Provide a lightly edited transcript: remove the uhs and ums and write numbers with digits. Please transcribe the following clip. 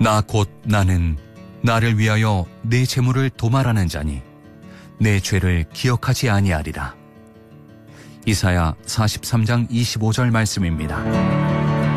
나 곧 나는 나를 위하여 내 재물을 도말하는 자니 내 죄를 기억하지 아니하리라. 이사야 43장 25절 말씀입니다.